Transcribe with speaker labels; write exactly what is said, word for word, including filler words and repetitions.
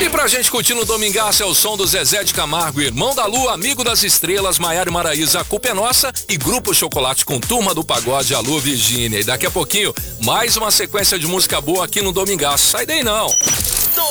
Speaker 1: E pra gente curtir no Domingaço é o som do Zezé de Camargo, Irmão da Lua, Amigo das Estrelas, Maiara e Maraísa, A Culpa é Nossa e Grupo Chocolate com Turma do Pagode, Alô Virgínia. E daqui a pouquinho, mais uma sequência de música boa aqui no Domingaço. Sai daí não!